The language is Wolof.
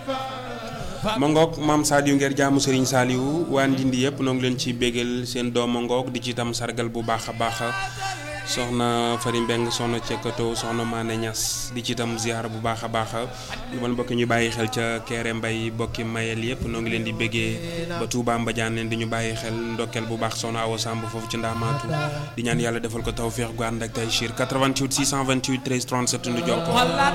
ma ngoog maam Saliou Nguer jaamu Serigne Saliou waa Ndindi yëpp noo ngi leen ci bégal seen doom ma ngoog di ci itam sargal bu baax a baax soxna Fari Mbeng soxna Cekkato soxna Mané Niass di ci itam ziar bu baax a baax man mbokk ñu bàyyi xel ca Kéré Mbay bokki mayel yëpp noo ngi leen di béggee ba Touba Mbadiane leen di ñu bàyyi xel ndokkeel bu baax soxna Awa Samb foofu ci Ndaamaatu di ñaan yàlla defal ko tawfeex gu ànd ak Taysiir 88 628 13 37 ndu jokko